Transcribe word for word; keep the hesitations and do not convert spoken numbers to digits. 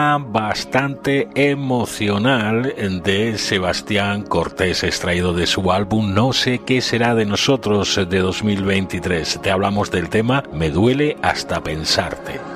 bastante emocional de Sebastián Cortés, extraído de su álbum No sé qué será de nosotros de dos mil veintitrés. Te hablamos del tema Me duele hasta pensarte.